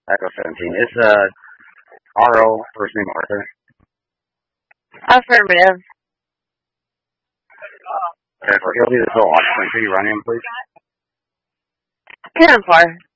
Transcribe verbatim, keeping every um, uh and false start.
Echo seventeen. Is uh, R O first name Arthur? Affirmative. Okay, for guilty of this whole occupant, could you run him, please? ten four.